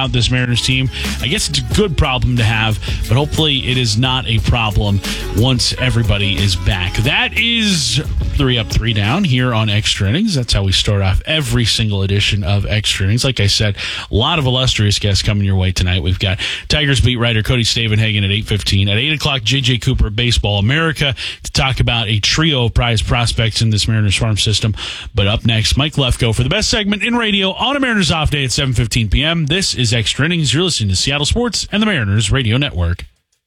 this Mariners team. I guess it's a good problem to have, but hopefully it is not a problem once everybody is back. That is 3 Up, 3 Down here on Extra Innings. That's how we start off every single edition of Extra Innings. Like I said, a lot of illustrious guests coming your way tonight. We've got Tigers beat writer Cody Stavenhagen at 8:15. At 8 o'clock, J.J. Cooper of Baseball America to talk about a trio of prize prospects in this Mariners farm system. But up next, Mike Lefko for the best segment in radio on a Mariners off day at 7:15 p.m. This is Extra Innings. You're listening to Seattle Sports and the Mariners Radio Network.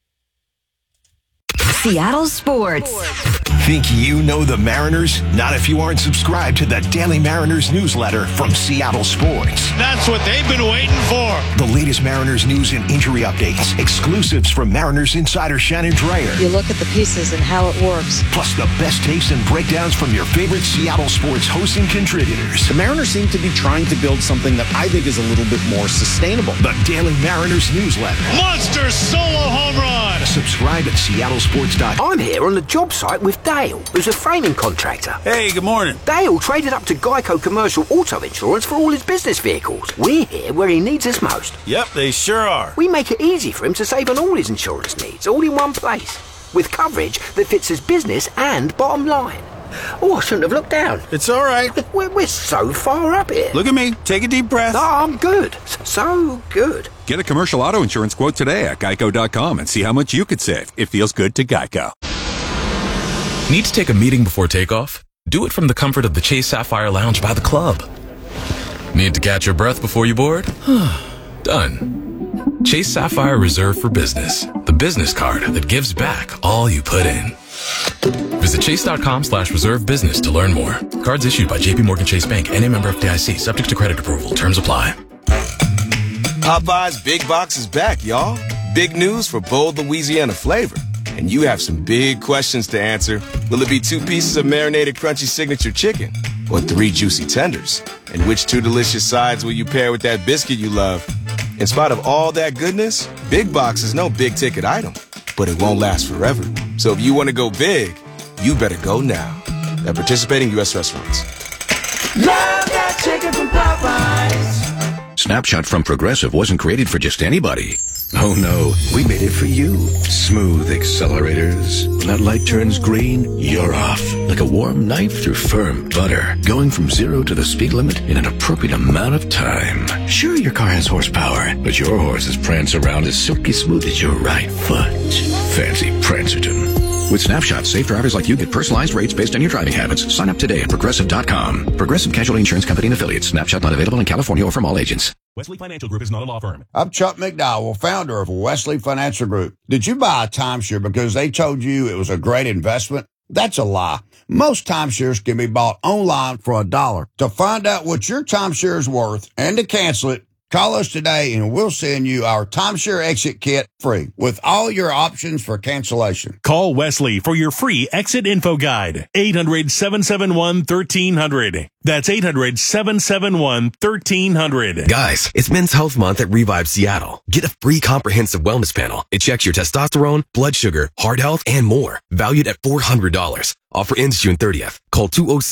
Seattle Sports. Think you know the Mariners? Not if you aren't subscribed to the Daily Mariners newsletter from Seattle Sports. That's what they've been waiting for. The latest Mariners news and injury updates, exclusives from Mariners insider Shannon Dreyer. You look at the pieces and how it works. Plus the best takes and breakdowns from your favorite Seattle Sports hosts and contributors. The Mariners seem to be trying to build something that I think is a little bit more sustainable. The Daily Mariners newsletter. Monster solo home run. Subscribe at seattlesports.com. I'm here on the job site with Dale, who's a framing contractor. Hey, good morning. Dale traded up to Geico Commercial Auto Insurance for all his business vehicles. We're here where he needs us most. Yep, they sure are. We make it easy for him to save on all his insurance needs, all in one place, with coverage that fits his business and bottom line. Oh, I shouldn't have looked down. It's all right. We're so far up here. Look at me. Take a deep breath. Oh, I'm good. So good. Get a commercial auto insurance quote today at geico.com and see how much you could save. It feels good to Geico. Need to take a meeting before takeoff? Do it from the comfort of the Chase Sapphire Lounge by the club. Need to catch your breath before you board? Done. Chase Sapphire Reserve for Business, the business card that gives back all you put in. Visit chase.com/reserve business to learn more. Cards issued by JPMorgan Chase Bank and a member of FDIC, subject to credit approval. Terms apply. Popeye's Big Box is back, y'all. Big news for bold Louisiana flavor. And you have some big questions to answer. Will it be 2 pieces of marinated crunchy signature chicken? Or 3 juicy tenders? And which 2 delicious sides will you pair with that biscuit you love? In spite of all that goodness, Big Box is no big-ticket item. But it won't last forever. So if you want to go big, you better go now. At participating U.S. restaurants. Love that chicken from Popeyes. Snapshot from Progressive wasn't created for just anybody. Oh no, we made it for you. Smooth accelerators. When that light turns green, you're off. Like a warm knife through firm butter. Going from 0 to the speed limit in an appropriate amount of time. Sure, your car has horsepower, but your horses prance around as silky smooth as your right foot. Fancy Prancerton. With Snapshot, safe drivers like you get personalized rates based on your driving habits. Sign up today at Progressive.com. Progressive Casualty Insurance Company and Affiliates. Snapshot not available in California or from all agents. Wesley Financial Group is not a law firm. I'm Chuck McDowell, founder of Wesley Financial Group. Did you buy a timeshare because they told you it was a great investment? That's a lie. Most timeshares can be bought online for $1. To find out what your timeshare is worth and to cancel it, call us today and we'll send you our timeshare exit kit free with all your options for cancellation. Call Wesley for your free exit info guide. 800-771-1300. That's 800-771-1300. Guys, it's Men's Health Month at Revive Seattle. Get a free comprehensive wellness panel. It checks your testosterone, blood sugar, heart health, and more. Valued at $400. Offer ends June 30th. Call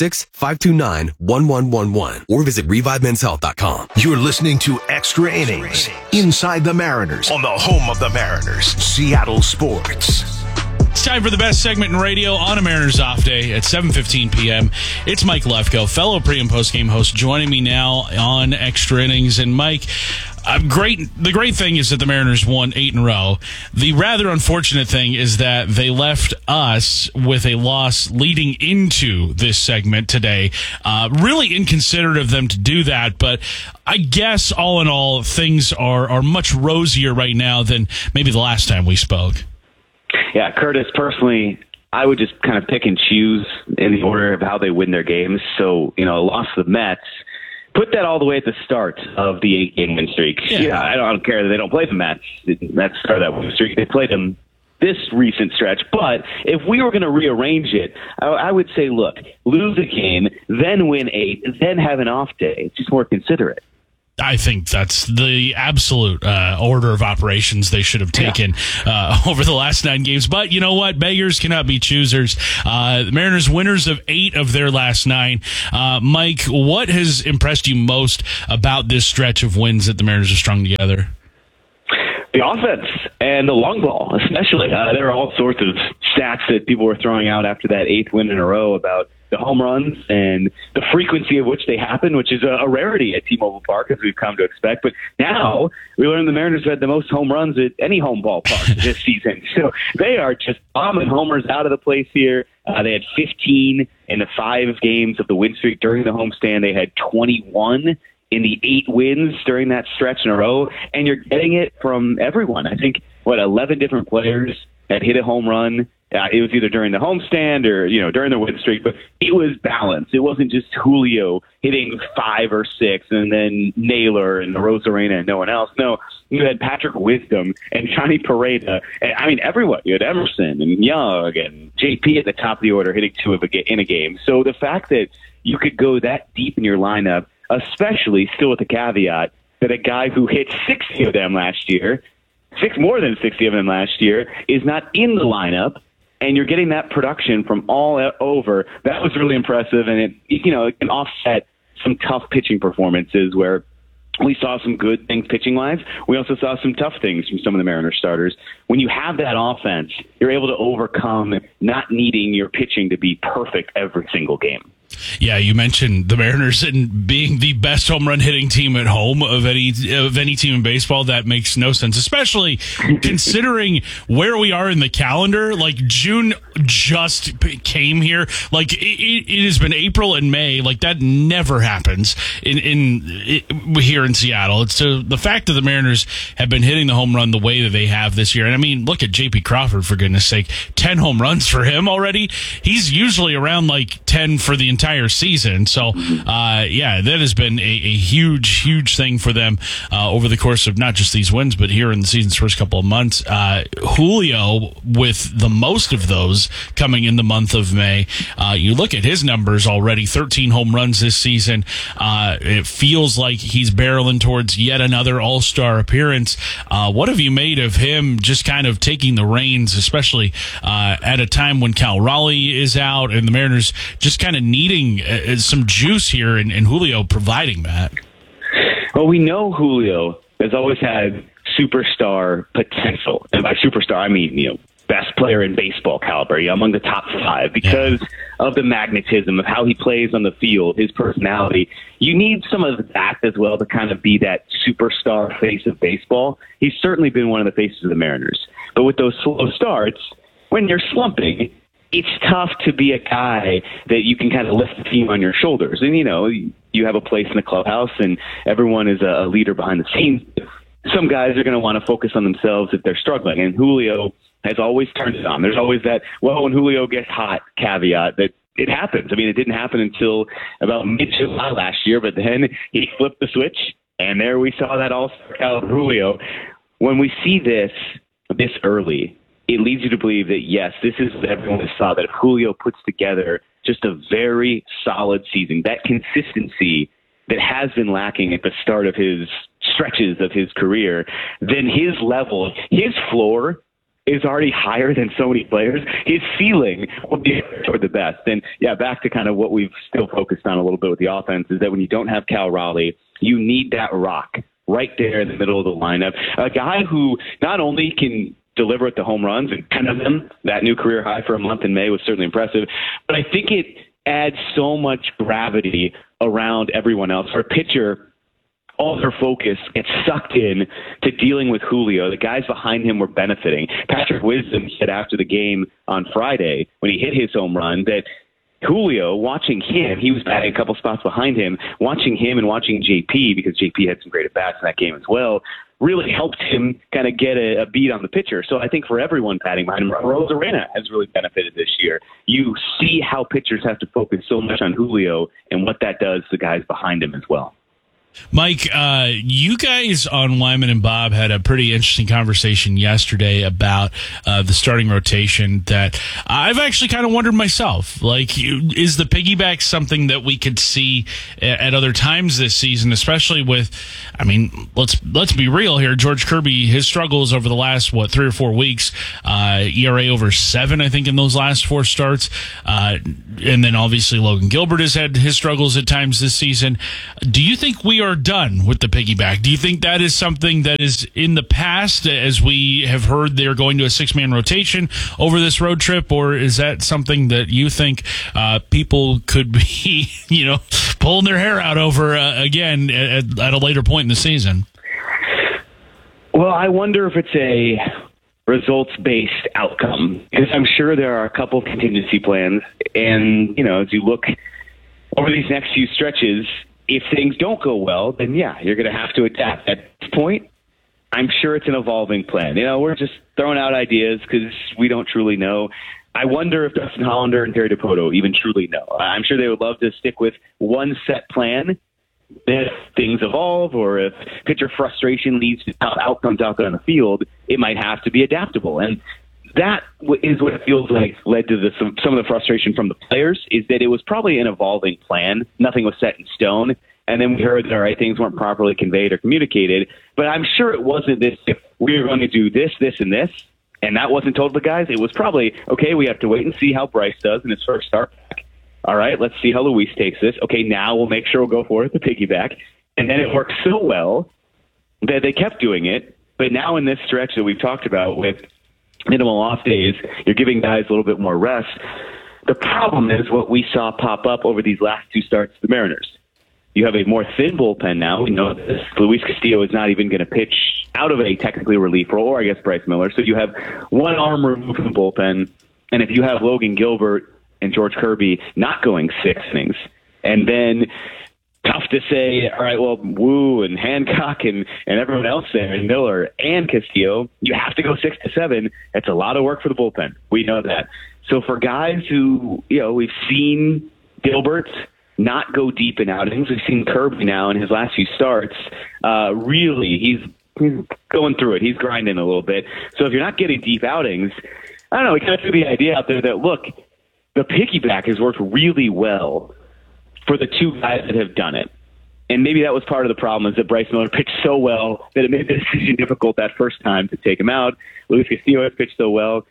206-529-1111 or visit ReviveMen'sHealth.com. You're listening to Extra Innings, Inside the Mariners, on the home of the Mariners, Seattle Sports. It's time for the best segment in radio on a Mariners off day at 7:15 p.m. It's Mike Lefko, fellow pre- and post-game host, joining me now on Extra Innings. And Mike, the great thing is that the Mariners won 8 in a row. The rather unfortunate thing is that they left us with a loss leading into this segment today. Really inconsiderate of them to do that, but I guess all in all, things are much rosier right now than maybe the last time we spoke. Yeah, Curtis, personally, I would just kind of pick and choose in the order of how they win their games. So, a loss to the Mets, put that all the way at the start of the 8-game win streak. Yeah, I don't care that they don't play the Mets. Mets started that win streak. They played them this recent stretch. But if we were going to rearrange it, I would say, look, lose a game, then win 8, then have an off day. It's just more considerate. I think that's the absolute order of operations they should have taken over the last 9 games. But you know what? Beggars cannot be choosers. The Mariners winners of 8 of their last 9. Mike, what has impressed you most about this stretch of wins that the Mariners have strung together? The offense and the long ball, especially. There are all sorts of stats that people were throwing out after that 8th win in a row about the home runs and the frequency of which they happen, which is a rarity at T-Mobile Park, as we've come to expect. But now we learned the Mariners had the most home runs at any home ballpark this season. So they are just bombing homers out of the place here. They had 15 in the 5 games of the win streak during the homestand. They had 21 in the 8 wins during that stretch in a row. And you're getting it from everyone. I think, 11 different players had hit a home run. It was either during the homestand or, during the win streak, but it was balanced. It wasn't just Julio hitting 5 or 6 and then Naylor and Rosarena and no one else. No, you had Patrick Wisdom and Johnny Pareda. And, everyone. You had Emerson and Young and JP at the top of the order hitting 2 in a game. So the fact that you could go that deep in your lineup, especially still with the caveat that a guy who hit 60 of them last year, more than 60 of them last year, is not in the lineup, and you're getting that production from all over. That was really impressive, and it can offset some tough pitching performances where we saw some good things pitching-wise. We also saw some tough things from some of the Mariners starters. When you have that offense, you're able to overcome not needing your pitching to be perfect every single game. Yeah, you mentioned the Mariners and being the best home run hitting team at home of any team in baseball. That makes no sense, especially considering where we are in the calendar. Like, June just came here. Like, it has been April and May. Like, that never happens here in Seattle. So the fact that the Mariners have been hitting the home run the way that they have this year, and I mean, look at J.P. Crawford, for goodness sake, 10 home runs for him already. He's usually around like 10 for the entire season. So, that has been a huge thing for them over the course of not just these wins, but here in the season's first couple of months. Julio, with the most of those coming in the month of May, you look at his numbers already, 13 home runs this season. It feels like he's barreling towards yet another all-star appearance. What have you made of him just kind of taking the reins, especially at a time when Cal Raleigh is out and the Mariners just kind of needing some juice here and Julio providing that? Well, we know Julio has always had superstar potential. And by superstar, I mean, best player in baseball caliber, among the top 5 because of the magnetism of how he plays on the field, his personality. You need some of that as well to kind of be that superstar face of baseball. He's certainly been one of the faces of the Mariners. But with those slow starts, when you're slumping, it's tough to be a guy that you can kind of lift the team on your shoulders. And, you have a place in the clubhouse and everyone is a leader behind the scenes. Some guys are going to want to focus on themselves if they're struggling. And Julio has always turned it on. There's always that, when Julio gets hot caveat that it happens. I mean, it didn't happen until about mid-July last year, but then he flipped the switch and there we saw that all-star caliber Julio. When we see this early, it leads you to believe that, yes, this is what everyone saw, that if Julio puts together just a very solid season, that consistency that has been lacking at the start of his stretches of his career, then his level, his floor is already higher than so many players. His ceiling will be toward the best. And, back to kind of what we've still focused on a little bit with the offense is that when you don't have Cal Raleigh, you need that rock right there in the middle of the lineup. A guy who not only can deliver at the home runs, and 10 of them, that new career high for a month in May was certainly impressive. But I think it adds so much gravity around everyone else. For a pitcher, all their focus gets sucked in to dealing with Julio. The guys behind him were benefiting. Patrick Wisdom said after the game on Friday, when he hit his home run, that Julio, watching him, he was batting a couple spots behind him, watching him and watching JP, because JP had some great at-bats in that game as well, really helped him kind of get a beat on the pitcher. So I think for everyone batting behind him, Rosarena has really benefited this year. You see how pitchers have to focus so much on Julio and what that does to guys behind him as well. Mike, you guys on Wyman and Bob had a pretty interesting conversation yesterday about the starting rotation that I've actually kind of wondered myself. Like, is the piggyback something that we could see at other times this season, especially with, I mean, let's be real here. George Kirby, his struggles over the last, 3 or 4 weeks, ERA over 7, I think, in those last 4 starts. And then obviously Logan Gilbert has had his struggles at times this season. Do you think we are done with the piggyback? Do you think that is something that is in the past, as we have heard they're going to a 6-man rotation over this road trip, or is that something that you think people could be, pulling their hair out over again at a later point in the season? Well, I wonder if it's a results-based outcome, because I'm sure there are a couple contingency plans, and as you look over these next few stretches, if things don't go well, then you're going to have to adapt. At this point, I'm sure it's an evolving plan. We're just throwing out ideas because we don't truly know. I wonder if Dustin Hollander and Terry DiPoto even truly know. I'm sure they would love to stick with one set plan. If things evolve, or if pitcher frustration leads to tough outcomes out there on the field, it might have to be adaptable. And that is what it feels like led to some of the frustration from the players, is that it was probably an evolving plan. Nothing was set in stone. And then we heard that, all right, things weren't properly conveyed or communicated. But I'm sure it wasn't this, if we were going to do this, this, and this, and that wasn't told to the guys. It was probably, okay, we have to wait and see how Bryce does in his first start back. All right, let's see how Luis takes this. Okay, now we'll make sure we'll go for it, the piggyback. And then it worked so well that they kept doing it. But now in this stretch that we've talked about with minimal off days, you're giving guys a little bit more rest. The problem is what we saw pop up over these last 2 starts to the Mariners. You have a more thin bullpen now. We know this. Luis Castillo is not even going to pitch out of a technically relief role, or I guess Bryce Miller. So you have one arm removed from the bullpen. And if you have Logan Gilbert and George Kirby not going 6 innings, and then tough to say, all right, well, Wu and Hancock and everyone else there, and Miller and Castillo, you have to go 6 to 7. It's a lot of work for the bullpen. We know that. So for guys who, we've seen Gilbert not go deep in outings. We've seen Kirby now in his last few starts. Really, he's going through it. He's grinding a little bit. So if you're not getting deep outings, I don't know, we kind of threw the idea out there that, look, the piggyback has worked really well for the 2 guys that have done it. And maybe that was part of the problem, is that Bryce Miller pitched so well that it made the decision difficult that first time to take him out. Luis Castillo has pitched so well.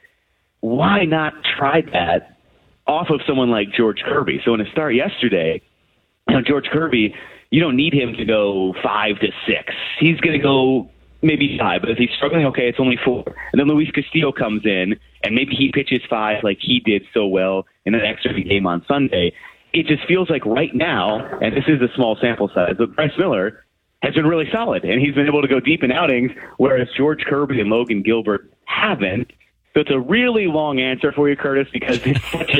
Why not try that off of someone like George Kirby? So in a start yesterday, George Kirby, you don't need him to go 5 to 6. He's going to go maybe 5, but if he's struggling, okay, it's only 4. And then Luis Castillo comes in, and maybe he pitches 5 like he did so well in an extra game on Sunday. It just feels like right now, and this is a small sample size, but Bryce Miller has been really solid, and he's been able to go deep in outings, whereas George Kirby and Logan Gilbert haven't. So it's a really long answer for you, Curtis, because it's such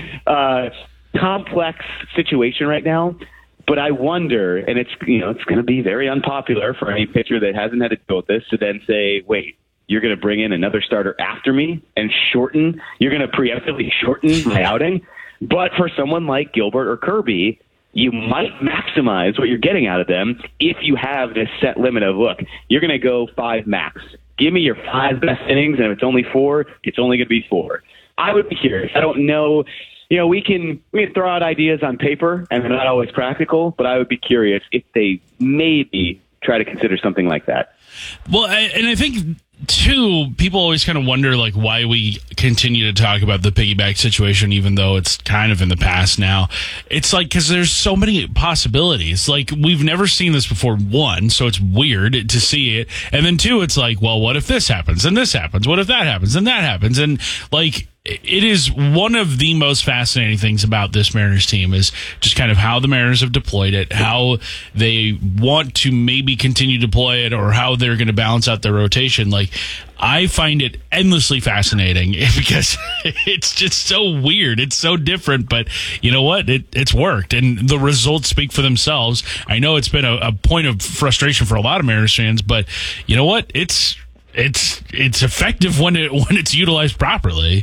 a complex situation right now. But I wonder, and it's going to be very unpopular for any pitcher that hasn't had to deal with this to then say, wait, you're going to bring in another starter after me and you're going to preemptively shorten my outing. But for someone like Gilbert or Kirby, you might maximize what you're getting out of them if you have this set limit of, look, you're going to go 5 max. Give me your 5 best innings, and if it's only 4, it's only going to be 4. I would be curious. I don't know. We can throw out ideas on paper, and they're not always practical, but I would be curious if they maybe try to consider something like that. Well, and I think, too, people always kind of wonder, like, why we continue to talk about the piggyback situation, even though it's kind of in the past now. It's like, because there's so many possibilities. Like, we've never seen this before, 1, so it's weird to see it. And then 2, it's like, well, what if this happens and this happens? What if that happens and that happens? And, like, it is one of the most fascinating things about this Mariners team is just kind of how the Mariners have deployed it, how they want to maybe continue to deploy it, or how they're going to balance out their rotation. Like, I find it endlessly fascinating because it's just so weird. It's so different, but you know what? It's worked, and the results speak for themselves. I know it's been a point of frustration for a lot of Mariners fans, but you know what? It's effective when it's utilized properly.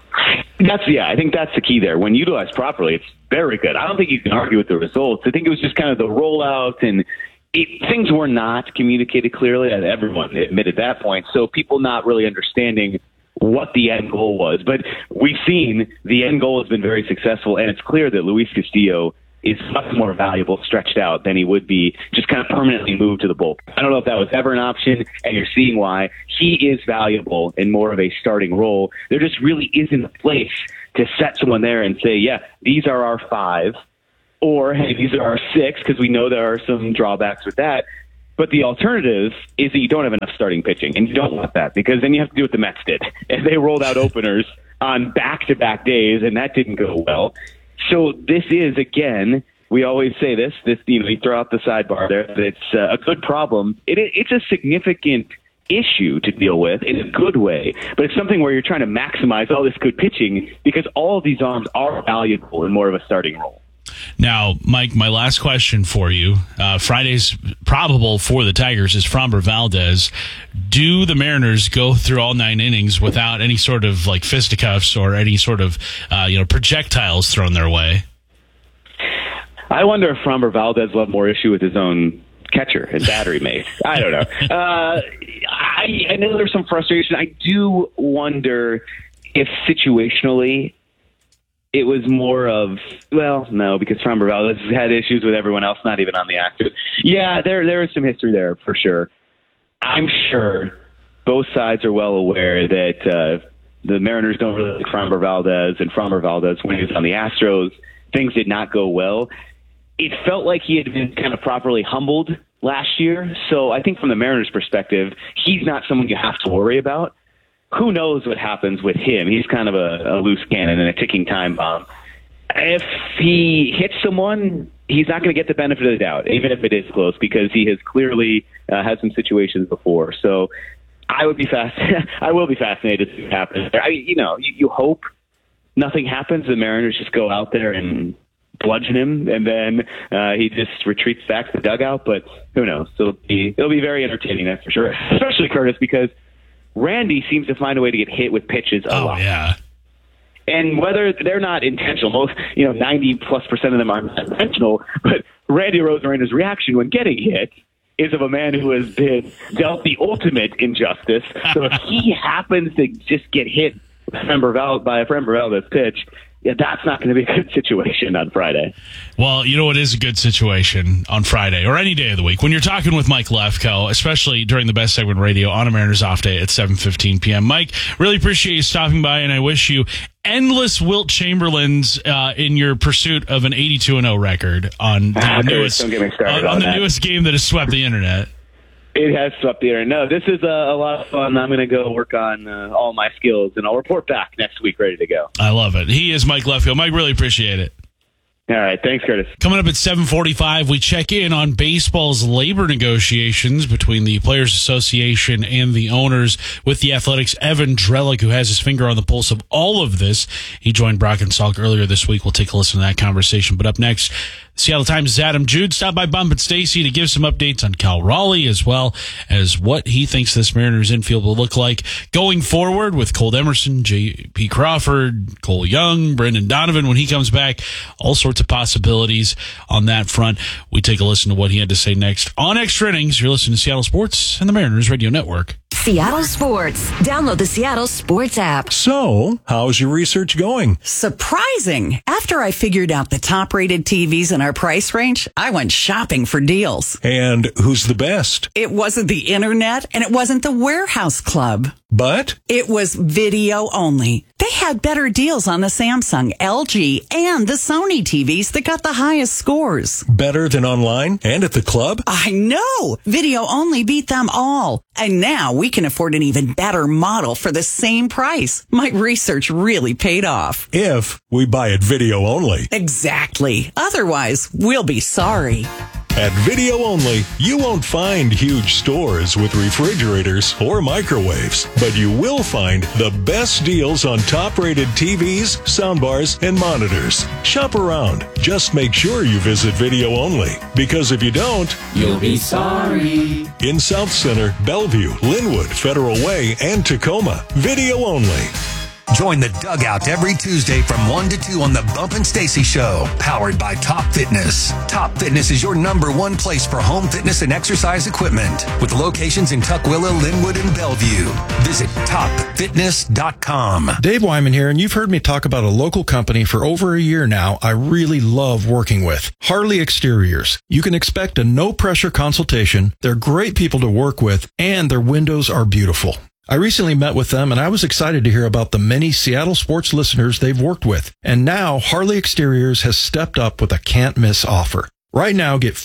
I think that's the key there. When utilized properly, it's very good. I don't think you can argue with the results. I think it was just kind of the rollout and things were not communicated clearly, and everyone admitted that point. So people not really understanding what the end goal was. But we've seen the end goal has been very successful, and it's clear that Luis Castillo is much more valuable stretched out than he would be just kind of permanently moved to the bullpen. I don't know if that was ever an option, and you're seeing why. He is valuable in more of a starting role. There just really isn't a place to set someone there and say, yeah, these are our 5, or, hey, these are our 6, because we know there are some drawbacks with that. But the alternative is that you don't have enough starting pitching, and you don't want that, because then you have to do what the Mets did. And they rolled out openers on back-to-back days, and that didn't go well. So this is, again, we always say this, you throw out the sidebar there, that it's a good problem. It's a significant issue to deal with in a good way, but it's something where you're trying to maximize all this good pitching because all of these arms are valuable in more of a starting role. Now, Mike, my last question for you. Friday's probable for the Tigers is Framber Valdez. Do the Mariners go through all 9 innings without any sort of like fisticuffs or any sort of projectiles thrown their way? I wonder if Framber Valdez will have more issue with his own catcher and battery mate. I don't know. I know there's some frustration. I do wonder if situationally it was more of, well, no, because Framber Valdez has had issues with everyone else, not even on the active. Yeah, there is some history there for sure. I'm sure both sides are well aware that the Mariners don't really like Framber Valdez, and Framber Valdez, when he was on the Astros, things did not go well. It felt like he had been kind of properly humbled last year, so I think from the Mariners' perspective, he's not someone you have to worry about. Who knows what happens with him? He's kind of a loose cannon and a ticking time bomb. If he hits someone, he's not going to get the benefit of the doubt, even if it is close, because he has clearly had some situations before. So I will be fascinated to see what happens. You hope nothing happens. The Mariners just go out there and bludgeon him, and then he just retreats back to the dugout. But who knows? So it'll be very entertaining, that's for sure. Especially Curtis, because Randy seems to find a way to get hit with pitches a lot. Yeah. And whether they're not intentional, most 90+% of them aren't intentional, but Randy Rosaranda's reaction when getting hit is of a man who has been dealt the ultimate injustice. So if he happens to just get hit by a Framber Valdez pitch, that's not going to be a good situation on Friday. Well, you know what is a good situation on Friday or any day of the week? When you're talking with Mike Lefkoe, especially during the Best Segment Radio on a Mariners off day at 7:15 p.m. Mike, really appreciate you stopping by, and I wish you endless Wilt Chamberlains in your pursuit of an 82-0 record on the newest game that has swept the internet. It has swept the internet. No, this is a lot of fun. I'm going to go work on all my skills, and I'll report back next week ready to go. I love it. He is Mike Lefkoe. Mike, really appreciate it. All right. Thanks, Curtis. Coming up at 7:45, we check in on baseball's labor negotiations between the Players Association and the owners with the Athletics' Evan Drellich, who has his finger on the pulse of all of this. He joined Brock and Salk earlier this week. We'll take a listen to that conversation. But up next, Seattle Times' Adam Jude stopped by Bump and Stacy to give some updates on Cal Raleigh, as well as what he thinks this Mariners infield will look like going forward with Cole Emerson, J.P. Crawford, Cole Young, Brendan Donovan when he comes back. All sorts of possibilities on that front. We take a listen to what he had to say next on Extra Innings. You're listening to Seattle Sports and the Mariners Radio Network. Seattle Sports. Download the Seattle Sports app. So, how's your research going? Surprising. After I figured out the top-rated TVs in our price range, I went shopping for deals. And who's the best? It wasn't the internet, and it wasn't the Warehouse Club. But? It was video only. They had better deals on the Samsung, LG, and the Sony TVs that got the highest scores. Better than online and at the club? I know! Video only beat them all. And now we can afford an even better model for the same price. My research really paid off. If we buy it video only. Exactly. Otherwise, we'll be sorry. At Video Only, you won't find huge stores with refrigerators or microwaves, but you will find the best deals on top-rated TVs, soundbars, and monitors. Shop around. Just make sure you visit Video Only, because if you don't, you'll be sorry. In South Center, Bellevue, Linwood, Federal Way, and Tacoma, Video Only. Join the Dugout every Tuesday from 1 to 2 on the Bump and Stacy Show, powered by Top Fitness. Top Fitness is your #1 place for home fitness and exercise equipment, with locations in Tukwila, Linwood, and Bellevue. Visit topfitness.com. Dave Wyman here, and you've heard me talk about a local company for over a year now I really love working with, Harley Exteriors. You can expect a no-pressure consultation. They're great people to work with, and their windows are beautiful. I recently met with them, and I was excited to hear about the many Seattle sports listeners they've worked with. And now Harley Exteriors has stepped up with a can't-miss offer. Right now, get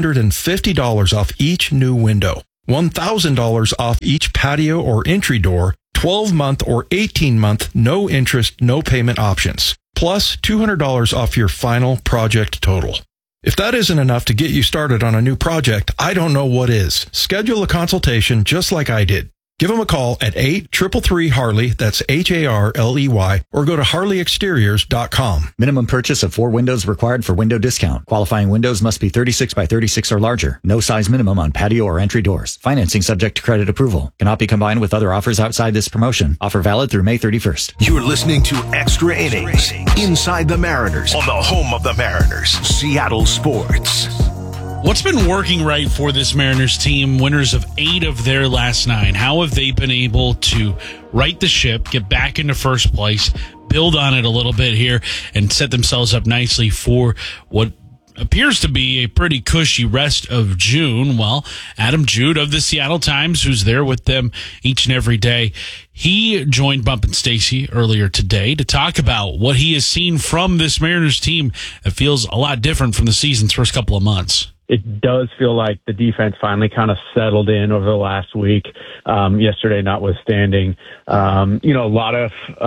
$450 off each new window, $1,000 off each patio or entry door, 12-month or 18-month no interest, no payment options, plus $200 off your final project total. If that isn't enough to get you started on a new project, I don't know what is. Schedule a consultation just like I did. Give them a call at 833-HARLEY, that's HARLEY, or go to HarleyExteriors.com. Minimum purchase of 4 windows required for window discount. Qualifying windows must be 36 by 36 or larger. No size minimum on patio or entry doors. Financing subject to credit approval. Cannot be combined with other offers outside this promotion. Offer valid through May 31st. You're listening to Extra Innings, Inside the Mariners, on the home of the Mariners, Seattle Sports. What's been working right for this Mariners team, winners of 8 of their last 9? How have they been able to right the ship, get back into first place, build on it a little bit here, and set themselves up nicely for what appears to be a pretty cushy rest of June? Well, Adam Jude of the Seattle Times, who's there with them each and every day, he joined Bump and Stacy earlier today to talk about what he has seen from this Mariners team that feels a lot different from the season's first couple of months. It does feel like the defense finally kind of settled in over the last week. Yesterday, notwithstanding, a lot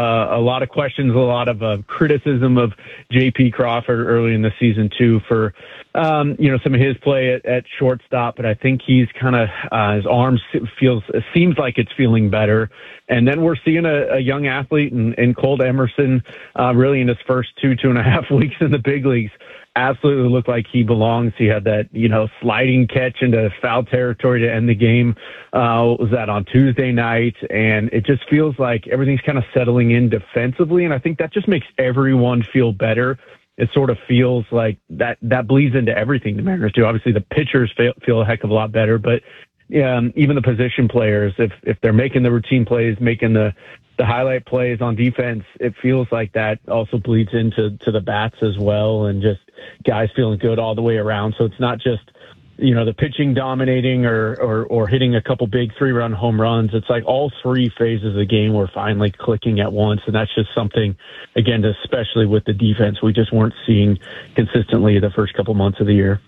of questions, a lot of criticism of J.P. Crawford early in the season too for some of his play at shortstop. But I think he's kind of his arm seems like it's feeling better. And then we're seeing a young athlete in Colt Emerson, really in his first 2.5 weeks in the big leagues. Absolutely looked like he belongs. He had that, sliding catch into foul territory to end the game. Was that on Tuesday night? And it just feels like everything's kind of settling in defensively. And I think that just makes everyone feel better. It sort of feels like that bleeds into everything the Mariners do. Obviously, the pitchers feel a heck of a lot better, but even the position players, if they're making the routine plays, making the highlight plays on defense, it feels like that also bleeds into the bats as well, and just guys feeling good all the way around. So it's not just, the pitching dominating or hitting a couple big 3-run home runs. It's like all 3 phases of the game were finally clicking at once. And that's just something, again, especially with the defense, we just weren't seeing consistently the first couple months of the year.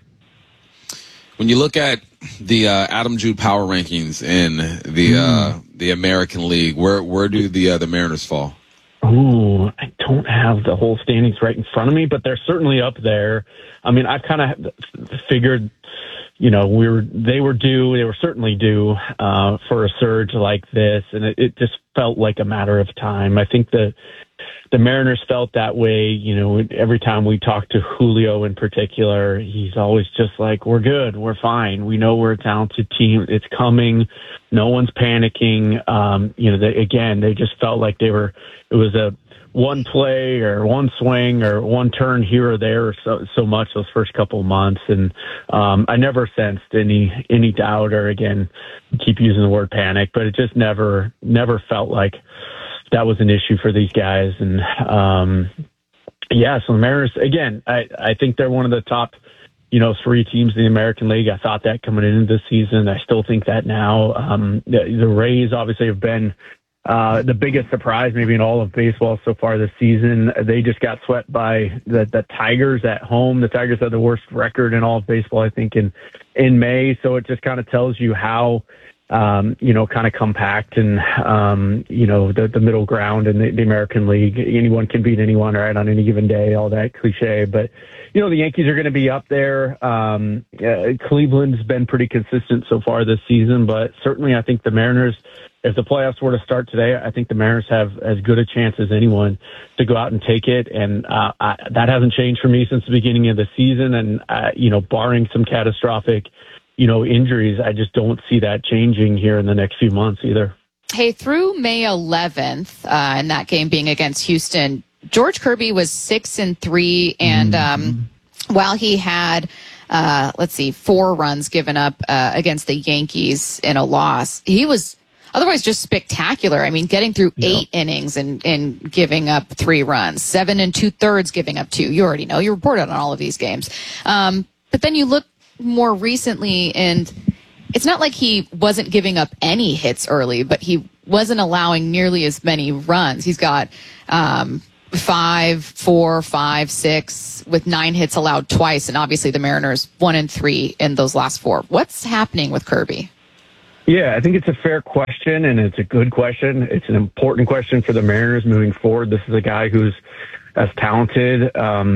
When you look at the Adam Jude power rankings in the American League, where do the Mariners fall? Ooh, I don't have the whole standings right in front of me, but they're certainly up there. I mean, I've kind of figured, they were certainly due for a surge like this, and it just felt like a matter of time. I think the Mariners felt that way, every time we talked to Julio in particular. He's always just like, we're good, we're fine, we know we're a talented team, it's coming, no one's panicking. They just felt like it was a one play or one swing or one turn here or there or so much those first couple of months. And I never sensed any doubt or, again, keep using the word panic, but it just never felt like that was an issue for these guys. And so the Mariners, again, I think they're one of the top, 3 teams in the American League. I thought that coming into this season. I still think that now. The Rays obviously have been the biggest surprise maybe in all of baseball so far this season. They just got swept by the Tigers at home. The Tigers have the worst record in all of baseball, I think, in May. So it just kind of tells you how kind of compact and, the middle ground in the American League. Anyone can beat anyone, right, on any given day, all that cliche. But, the Yankees are going to be up there. Cleveland's been pretty consistent so far this season, but certainly I think the Mariners, if the playoffs were to start today, I think the Mariners have as good a chance as anyone to go out and take it. And that hasn't changed for me since the beginning of the season. And, barring some catastrophic injuries, I just don't see that changing here in the next few months either. Hey, through May 11th, in that game being against Houston, George Kirby was 6-3, and while he had, 4 runs given up against the Yankees in a loss, he was otherwise just spectacular. I mean, getting through 8 innings and giving up 3 runs, 7 2/3 giving up 2. You already know. You reported on all of these games. But then you look more recently, and it's not like he wasn't giving up any hits early, but he wasn't allowing nearly as many runs. He's got 5, 4, 5, 6 with 9 hits allowed twice, and obviously the Mariners 1-3 in those last 4. What's happening with Kirby? Yeah, I think it's a fair question, and it's a good question. It's an important question for the Mariners moving forward. This is a guy who's as talented,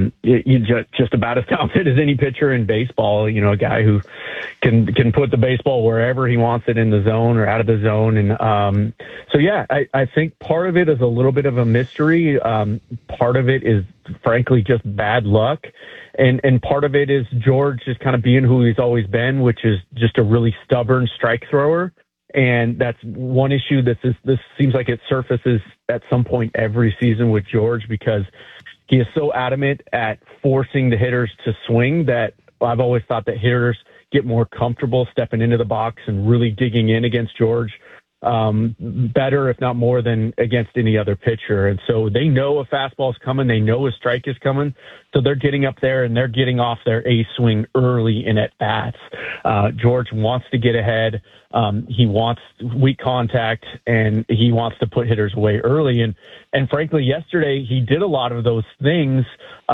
just about as talented as any pitcher in baseball. You know, a guy who can put the baseball wherever he wants it, in the zone or out of the zone. And so, yeah, I think part of it is a little bit of a mystery. Part of it is, frankly, just bad luck. And part of it is George just kind of being who he's always been, which is just a really stubborn strike thrower. And that's one issue. This seems like it surfaces at some point every season with George, because he is so adamant at forcing the hitters to swing that I've always thought that hitters get more comfortable stepping into the box and really digging in against George better, if not more, than against any other pitcher. And so they know a fastball is coming. They know a strike is coming. So they're getting up there and they're getting off their A swing early in at bats. George wants to get ahead. He wants weak contact, and he wants to put hitters away early. And frankly, yesterday he did a lot of those things.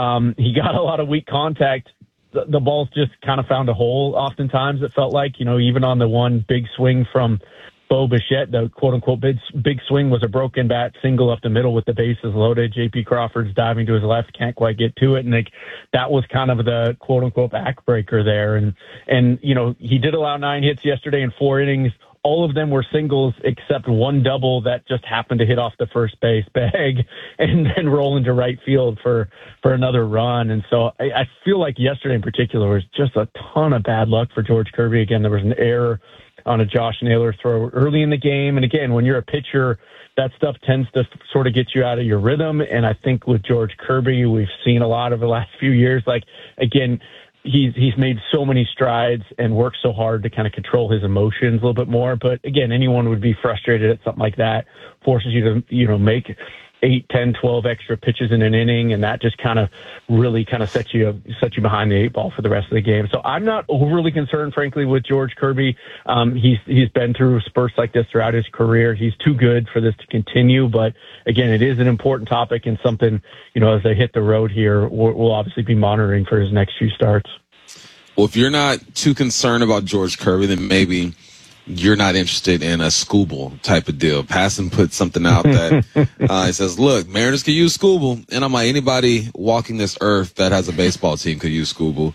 He got a lot of weak contact. The balls just kind of found a hole oftentimes, it felt like, even on the one big swing from Bo Bichette, the quote-unquote big swing was a broken bat single up the middle with the bases loaded. J.P. Crawford's diving to his left, can't quite get to it, and that was kind of the quote-unquote backbreaker there. And he did allow 9 hits yesterday in 4 innings. All of them were singles except one double that just happened to hit off the first base bag and then roll into right field for another run. And so I feel like yesterday in particular was just a ton of bad luck for George Kirby. Again, there was an error on a Josh Naylor throw early in the game. And again, when you're a pitcher, that stuff tends to sort of get you out of your rhythm. And I think with George Kirby, we've seen a lot over the last few years. Like, again, he's made so many strides and worked so hard to kind of control his emotions a little bit more. But again, anyone would be frustrated at something like that. Forces you to, make 8, 10, 12 extra pitches in an inning, and that just kind of really kind of sets you behind the 8 ball for the rest of the game. So I'm not overly concerned, frankly, with George Kirby. He's been through spurts like this throughout his career. He's too good for this to continue. But again, it is an important topic and something, as they hit the road here, we'll obviously be monitoring for his next few starts. Well, if you're not too concerned about George Kirby, then maybe you're not interested in a Skubal type of deal. Passan put something out that it says, look, Mariners could use Skubal. And I'm like, anybody walking this earth that has a baseball team could use Skubal.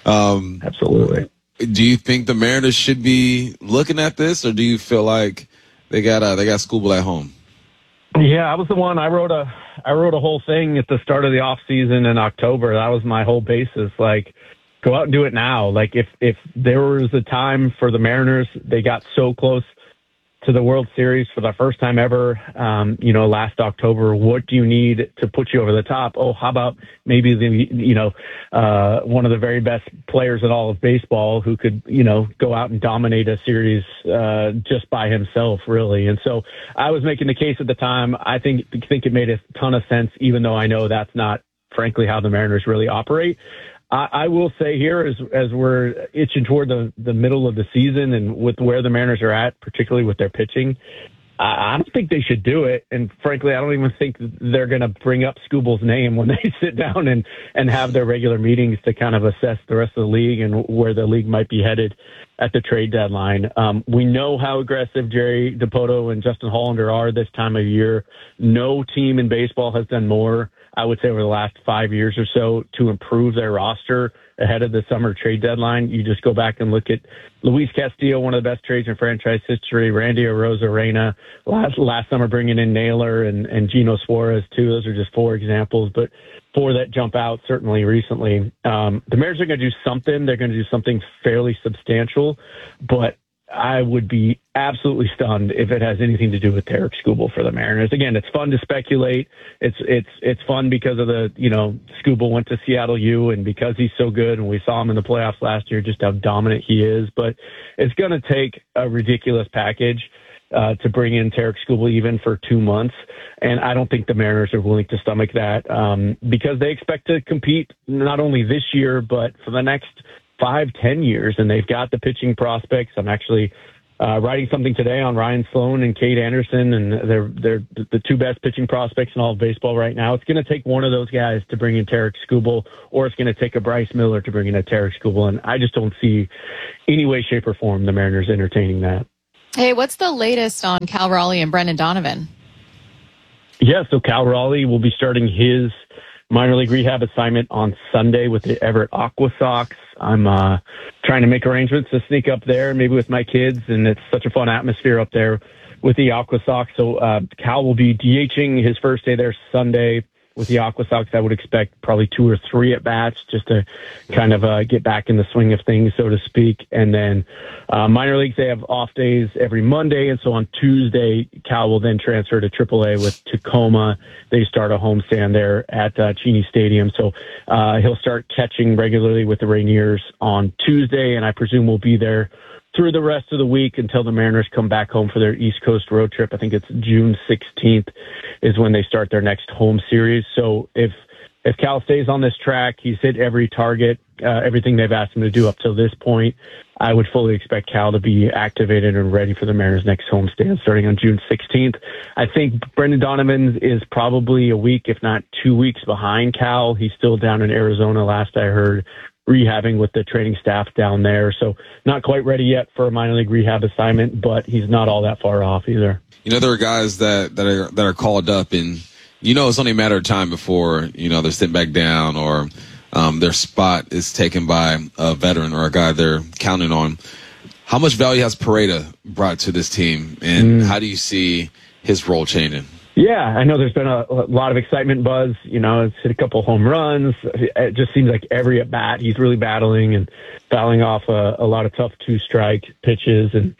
Absolutely. Do you think the Mariners should be looking at this, or do you feel like they got Skubal at home? Yeah, I was the one. I wrote a whole thing at the start of the off season in October. That was my whole basis. Like, go out and do it now. Like, if there was a time for the Mariners, they got so close to the World Series for the first time ever, last October. What do you need to put you over the top? Oh, how about maybe one of the very best players in all of baseball who could, go out and dominate a series just by himself, really. And so I was making the case at the time. I think it made a ton of sense, even though I know that's not, frankly, how the Mariners really operate. I will say here, as we're itching toward the middle of the season and with where the Mariners are at, particularly with their pitching, I don't think they should do it. And frankly, I don't even think they're going to bring up Skubal's name when they sit down and have their regular meetings to kind of assess the rest of the league and where the league might be headed at the trade deadline. We know how aggressive Jerry Dipoto and Justin Hollander are this time of year. No team in baseball has done more, I would say, over the last 5 years or so to improve their roster ahead of the summer trade deadline. You just go back and look at Luis Castillo, one of the best trades in franchise history, Randy Arozarena, last summer bringing in Naylor and Gino Suarez, too. Those are just 4 examples, but 4 that jump out certainly recently. The Mariners are going to do something. They're going to do something fairly substantial, but I would be absolutely stunned if it has anything to do with Tarik Skubal for the Mariners. Again, it's fun to speculate. It's fun because of the, Skubal went to Seattle U, and because he's so good, and we saw him in the playoffs last year, just how dominant he is. But it's going to take a ridiculous package to bring in Tarik Skubal even for 2 months. And I don't think the Mariners are willing to stomach that because they expect to compete not only this year, but for the next 5-10 years. And they've got the pitching prospects. I'm actually writing something today on Ryan Sloan and Cade Anderson, and they're the two best pitching prospects in all of baseball right now. It's going to take one of those guys to bring in Tarik Skubal, or it's going to take a Bryce Miller to bring in a Tarik Skubal. And I just don't see any way, shape, or form the Mariners entertaining that. Hey, what's the latest on Cal Raleigh and Brendan Donovan? Yeah, so Cal Raleigh will be starting his minor league rehab assignment on Sunday with the Everett Aqua Sox. I'm trying to make arrangements to sneak up there, maybe with my kids, and it's such a fun atmosphere up there with the Aqua Sox. So Cal will be DHing his first day there Sunday with the Aqua Sox. I would expect probably 2 or 3 at-bats just to kind of get back in the swing of things, so to speak. And then minor leagues, they have off days every Monday. And so on Tuesday, Cal will then transfer to AAA with Tacoma. They start a homestand there at Cheney Stadium. So he'll start catching regularly with the Rainiers on Tuesday, and I presume we'll be there through the rest of the week until the Mariners come back home for their East Coast road trip. I think it's June 16th is when they start their next home series. So if Cal stays on this track, he's hit every target, everything they've asked him to do up till this point, I would fully expect Cal to be activated and ready for the Mariners' next homestand starting on June 16th. I think Brendan Donovan is probably a week, if not 2 weeks behind Cal. He's still down in Arizona, last I heard, rehabbing with the training staff down there. So not quite ready yet for a minor league rehab assignment, but he's not all that far off either. There are guys that are called up, and it's only a matter of time before they're sent back down, or their spot is taken by a veteran or a guy they're counting on. How much value has Pareda brought to this team, and how do you see his role changing? Yeah, I know there's been a lot of excitement buzz. It's hit a couple home runs. It just seems like every at bat he's really battling and fouling off a lot of tough 2-strike pitches. And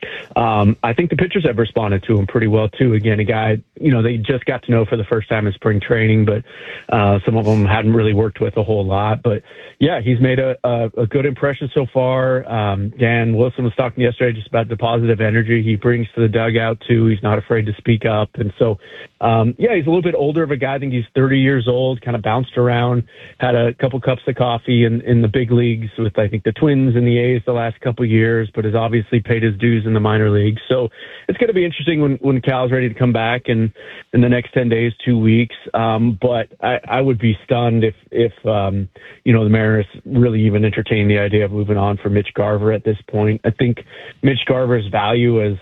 I think the pitchers have responded to him pretty well too. Again, a guy, they just got to know for the first time in spring training, but some of them hadn't really worked with a whole lot. But yeah, he's made a good impression so far. Dan Wilson was talking yesterday just about the positive energy he brings to the dugout too. He's not afraid to speak up. And so, he's a little bit older of a guy. I think he's 30 years old, kind of bounced around, had a couple cups of coffee in the big leagues with, I think, the Twins and the A's the last couple of years, but has obviously paid his dues in the minor leagues. So it's going to be interesting when Cal's ready to come back in the next 10 days, 2 weeks. But I would be stunned if the Mariners really even entertain the idea of moving on for Mitch Garver at this point. I think Mitch Garver's value as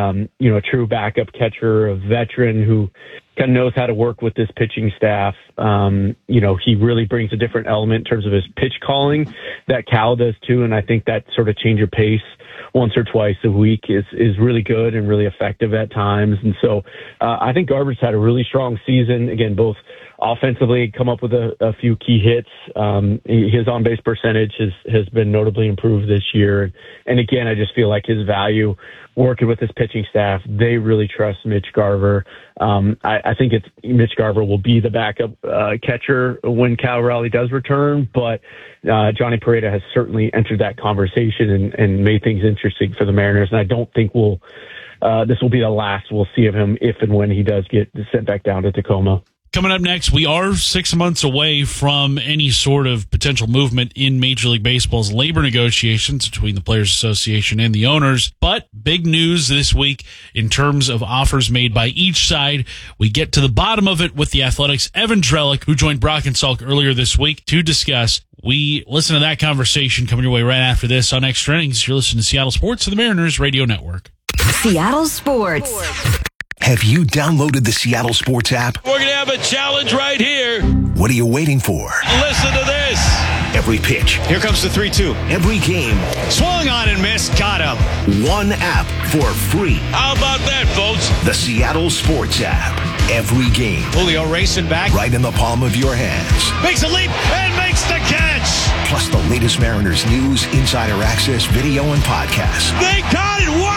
a true backup catcher, a veteran who kind of knows how to work with this pitching staff. He really brings a different element in terms of his pitch calling that Cal does too. And I think that sort of change of pace once or twice a week is really good and really effective at times. And so I think Garver's had a really strong season. Again, both offensively, come up with a few key hits. His on-base percentage has been notably improved this year. And again, I just feel like his value working with his pitching staff, they really trust Mitch Garver. I think Mitch Garver will be the backup catcher when Cal Raleigh does return, but Johnny Pareda has certainly entered that conversation and made things interesting for the Mariners. And I don't think this will be the last we'll see of him if and when he does get sent back down to Tacoma. Coming up next, we are 6 months away from any sort of potential movement in Major League Baseball's labor negotiations between the Players Association and the owners. But big news this week in terms of offers made by each side. We get to the bottom of it with the Athletics' Evan Drellich, who joined Brock and Salk earlier this week to discuss. We listen to that conversation coming your way right after this on Extra Innings. You're listening to Seattle Sports on the Mariners Radio Network. Seattle Sports. Have you downloaded the Seattle Sports app? We're going to have a challenge right here. What are you waiting for? Listen to this. Every pitch. Here comes the 3-2. Every game. Swung on and missed. Got him. One app for free. How about that, folks? The Seattle Sports app. Every game. Julio racing back. Right in the palm of your hands. Makes a leap and makes the catch. Plus the latest Mariners news, insider access, video, and podcasts. They got it. Wow.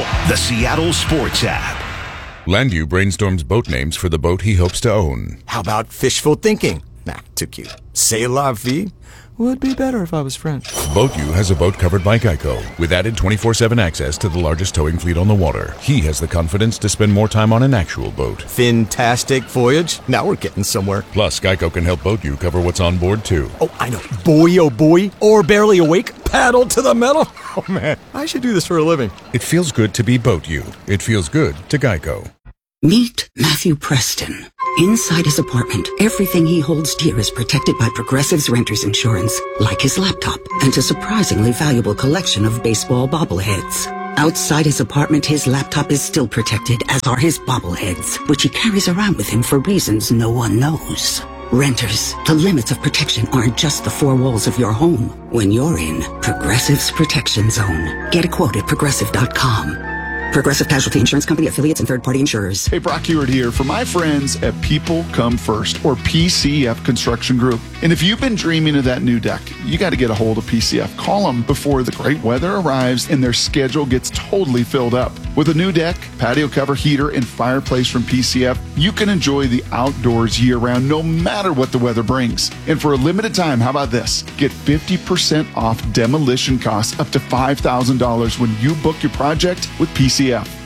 the Seattle Sports app. Landu brainstorms boat names for the boat he hopes to own. How about fishful thinking? Nah, too cute. C'est la vie? Would be better if I was French. BoatU has a boat covered by Geico, with added 24/7 access to the largest towing fleet on the water. He has the confidence to spend more time on an actual boat. Fantastic voyage. Now we're getting somewhere. Plus, Geico can help BoatU cover what's on board, too. Oh, I know. Boy, oh boy. Or barely awake. Paddle to the metal. Oh, man. I should do this for a living. It feels good to be BoatU. It feels good to Geico. Meet Matthew Preston. Inside his apartment, everything he holds dear is protected by Progressive's Renter's Insurance, like his laptop and a surprisingly valuable collection of baseball bobbleheads. Outside his apartment, his laptop is still protected, as are his bobbleheads, which he carries around with him for reasons no one knows. Renters, the limits of protection aren't just the four walls of your home. When you're in Progressive's Protection Zone, get a quote at Progressive.com. Progressive Casualty Insurance Company, affiliates, and third-party insurers. Hey, Brock Hewitt here for my friends at People Come First, or PCF Construction Group. And if you've been dreaming of that new deck, you got to get a hold of PCF. Call them before the great weather arrives and their schedule gets totally filled up. With a new deck, patio cover, heater, and fireplace from PCF, you can enjoy the outdoors year-round no matter what the weather brings. And for a limited time, how about this? Get 50% off demolition costs up to $5,000 when you book your project with PCF.